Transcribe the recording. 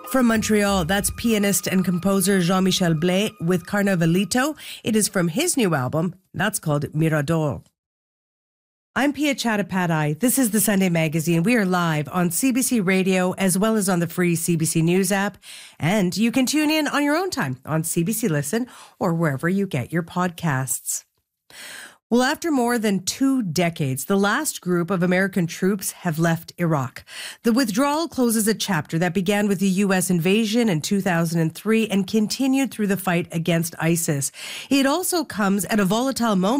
From Montreal, that's pianist and composer Jean-Michel Blais with Carnavalito. It is from his new album. That's called Mirador. I'm Pia Chattopadhyay. This is the Sunday Magazine. We are live on CBC Radio as well as on the free CBC News app. And you can tune in on your own time on CBC Listen or wherever you get your podcasts. Well, after more than 2 decades, the last group of American troops have left Iraq. The withdrawal closes a chapter that began with the U.S. invasion in 2003 and continued through the fight against ISIS. It also comes at a volatile moment